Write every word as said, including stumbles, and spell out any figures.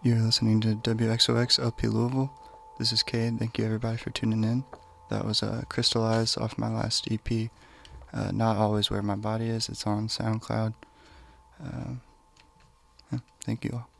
You're listening to W X O X L P Louisville. This is Cade. Thank you everybody for tuning in. That was uh, Crystallize off my last E P. Uh, Not Always Where My Body Is. It's on SoundCloud. Um, yeah, thank you all.